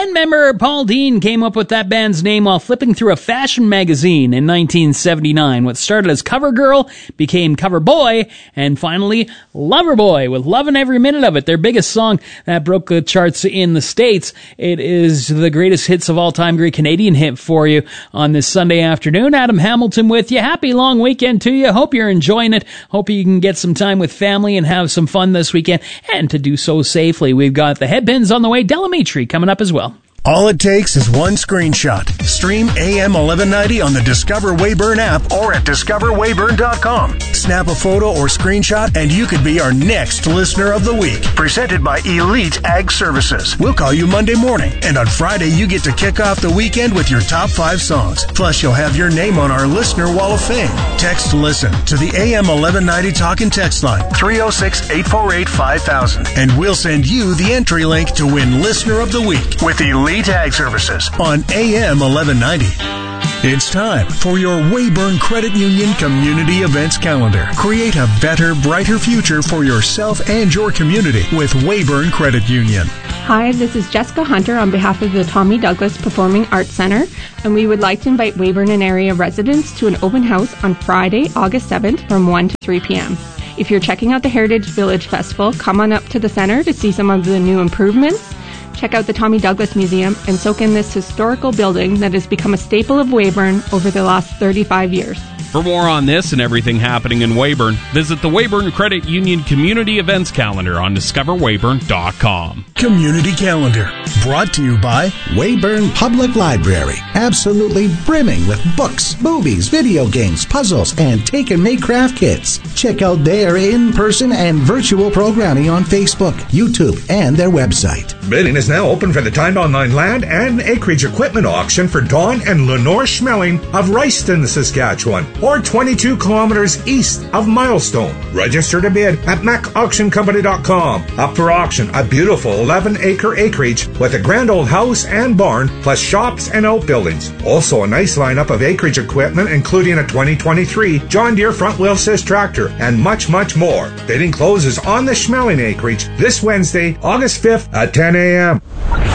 band member Paul Dean came up with that band's name while flipping through a fashion magazine in 1979. What started as Cover Girl became Cover Boy, and finally Lover Boy, with Lovin' Every Minute of It, their biggest song that broke the charts in the States. It is the greatest hits of all time, great Canadian hit for you on this Sunday afternoon. Adam Hamilton with you. Happy long weekend to you. Hope you're enjoying it. Hope you can get some time with family and have some fun this weekend, and to do so safely. We've got the Headpins on the way, Delamitri coming up as well. All it takes is one screenshot. Stream AM 1190 on the Discover Weyburn app or at discoverweyburn.com. Snap a photo or screenshot and you could be our next Listener of the Week. Presented by Elite Ag Services. We'll call you Monday morning, and on Friday you get to kick off the weekend with your top 5 songs. Plus you'll have your name on our Listener Wall of Fame. Text LISTEN to the AM 1190 talk and text line 306-848-5000, and we'll send you the entry link to win Listener of the Week with Elite Ag Services on AM 1190. It's time for your Weyburn Credit Union Community Events Calendar. Create a better, brighter future for yourself and your community with Weyburn Credit Union. Hi, this is Jessica Hunter on behalf of the Tommy Douglas Performing Arts Center, and we would like to invite Weyburn and area residents to an open house on Friday, August 7th from 1 to 3 p.m. If you're checking out the Heritage Village Festival, come on up to the center to see some of the new improvements. Check out the Tommy Douglas Museum and soak in this historical building that has become a staple of Weyburn over the last 35 years. For more on this and everything happening in Weyburn, visit the Weyburn Credit Union Community Events Calendar on discoverweyburn.com. Community Calendar, brought to you by Weyburn Public Library, absolutely brimming with books, movies, video games, puzzles, and take-and-make craft kits. Check out their in-person and virtual programming on Facebook, YouTube, and their website. Bidding is now open for the Timed Online Land and Acreage Equipment Auction for Dawn and Lenore Schmelling of Royston, Saskatchewan, or 22 kilometers east of Milestone. Register to bid at macauctioncompany.com. Up for auction, a beautiful 11-acre acreage with a grand old house and barn, plus shops and outbuildings. Also a nice lineup of acreage equipment, including a 2023 John Deere front-wheel assist tractor, and much, much more. Bidding closes on the Schmelling acreage this Wednesday, August 5th at 10 a.m.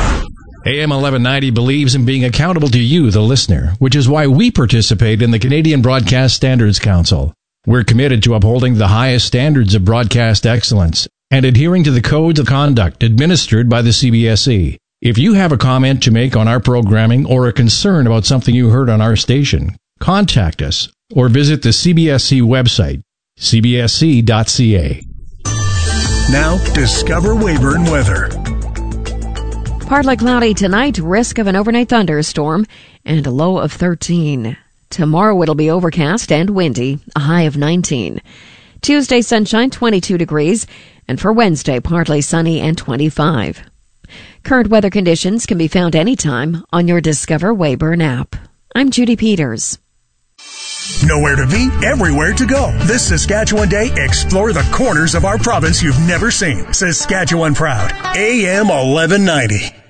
AM 1190 believes in being accountable to you, the listener, which is why we participate in the Canadian Broadcast Standards Council. We're committed to upholding the highest standards of broadcast excellence and adhering to the codes of conduct administered by the CBSE. If you have a comment to make on our programming or a concern about something you heard on our station, contact us or visit the CBSE website, cbsc.ca. Now, Discover Weyburn weather. Partly cloudy tonight, risk of an overnight thunderstorm, and a low of 13. Tomorrow it'll be overcast and windy, a high of 19. Tuesday, sunshine, 22 degrees, and for Wednesday, partly sunny and 25. Current weather conditions can be found anytime on your Discover Weyburn app. I'm Judy Peters. Nowhere to be, everywhere to go. This Saskatchewan Day, explore the corners of our province you've never seen. Saskatchewan proud. AM 1190.